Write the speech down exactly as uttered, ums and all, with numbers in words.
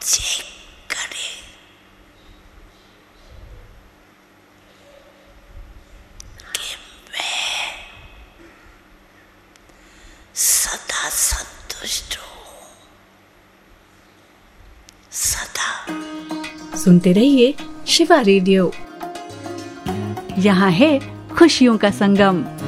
Check करे। कि मैं सदा संतुष्ट हूँ, सदा। सुनते रहिए शिवा रेडियो। यहाँ है खुशियों का संगम।